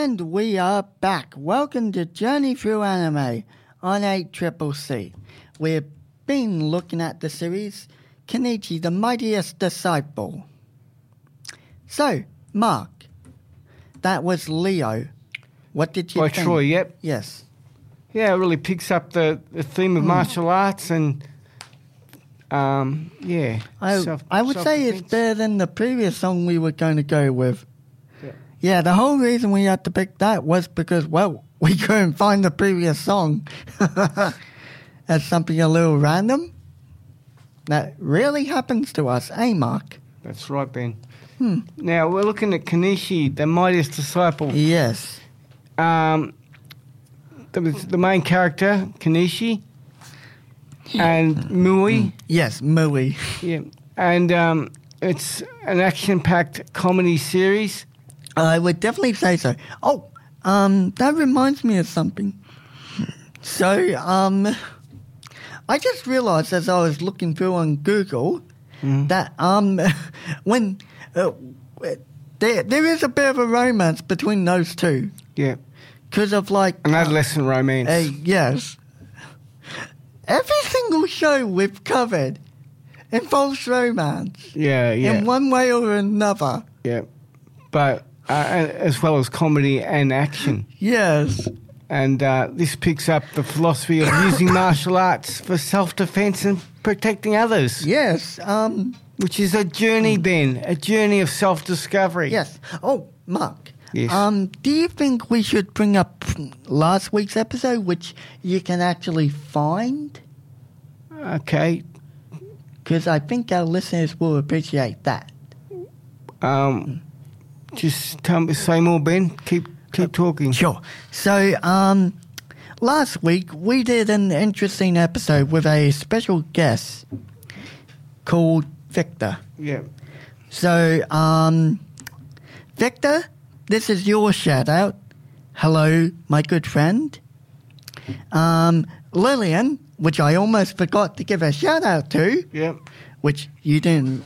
And we are back. Welcome to Journey Through Anime on 8CCC. We've been looking at the series Kenichi, the Mightiest Disciple. So, Mark, that was Leo. What did you think? By Troy, yep. Yes. Yeah, it really picks up the theme of martial arts and, I would say it's better than the previous song we were going to go with. Yeah, the whole reason we had to pick that was because, well, we couldn't find the previous song. As something a little random. That really happens to us, eh, Mark? That's right, Ben. Now, we're looking at Kenichi, the Mightiest Disciple. Yes. The main character, Kenichi, and Mui. Yes, Mui. Yeah. And it's an action-packed comedy series. I would definitely say so. Oh, that reminds me of something. So, I just realized as I was looking through on Google that when there is a bit of a romance between those two. Yeah. Because of like an adolescent romance. Yes. Every single show we've covered involves romance. Yeah. In one way or another. Yeah. But as well as comedy and action. Yes. And this picks up the philosophy of using martial arts for self-defense and protecting others. Yes. Which is a journey, Ben, a journey of self-discovery. Yes. Oh, Mark. Yes. Do you think we should bring up last week's episode, which you can actually find? Okay. Because I think our listeners will appreciate that. Just say more, Ben. Keep talking. Sure. So, last week we did an interesting episode with a special guest called Victor. Yeah. So, Victor, this is your shout out. Hello, my good friend. Lillian, which I almost forgot to give a shout out to. Yeah. Which you didn't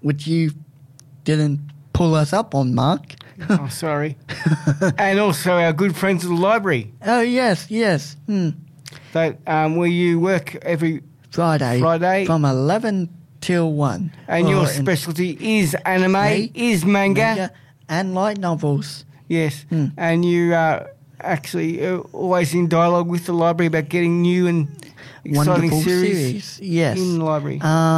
pull us up on, Mark. Oh, sorry. And also our good friends at the library. Oh, yes. That where you work every Friday from 11 till 1. And your specialty is anime, is manga, and light novels. Yes. And you are actually always in dialogue with the library about getting new and exciting wonderful series yes. in the library.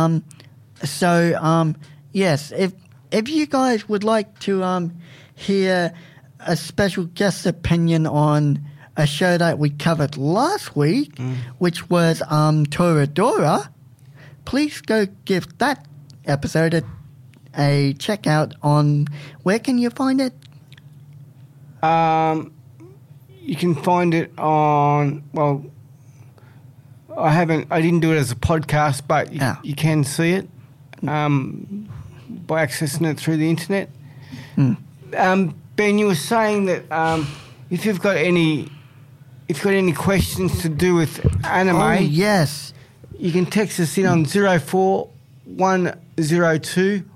Yes, if you guys would like to hear a special guest opinion on a show that we covered last week, which was Toradora, please go give that episode a check out on, where can you find it? You can find it on, well, I didn't do it as a podcast, but you can see it by accessing it through the internet. Ben, you were saying that if you've got any questions to do with anime, oh yes, you can text us in on 0410218333.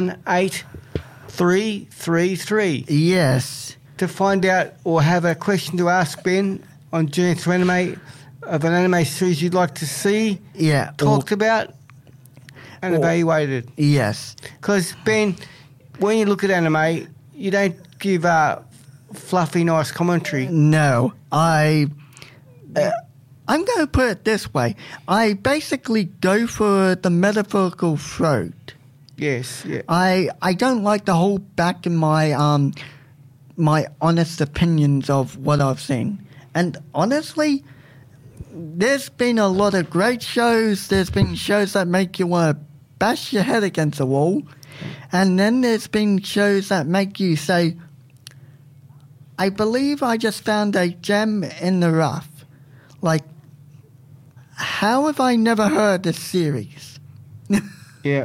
Yes. To find out or have a question to ask Ben on Journey Through Anime of an anime series you'd like to see talked about and evaluated. Yes. Because, Ben, when you look at anime, you don't give fluffy, nice commentary. No. I'm going to put it this way. I basically go for the metaphorical throat. Yes, yeah. I don't like to hold back in my my honest opinions of what I've seen. And honestly, there's been a lot of great shows. There's been shows that make you want to bash your head against the wall. And then there's been shows that make you say, I believe I just found a gem in the rough. Like, how have I never heard this series? Yeah.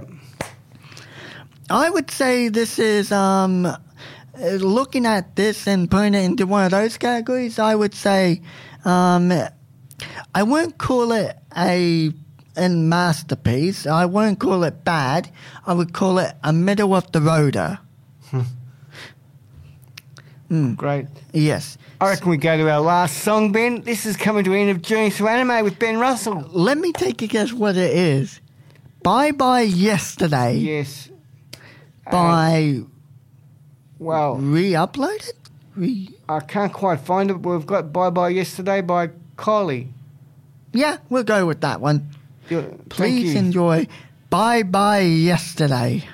I would say this is, looking at this and putting it into one of those categories, I would say, I won't call it a masterpiece. I won't call it bad. I would call it a middle of the roader. Great. Yes. I reckon we go to our last song, Ben. This is coming to the end of Journey Through Anime with Ben Russell. Let me take a guess what it is. Bye Bye Yesterday. Yes. Re-uploaded? I can't quite find it, but we've got Bye Bye Yesterday by Kylie. Yeah, we'll go with that one. Thank Please you. enjoy Bye Bye Yesterday.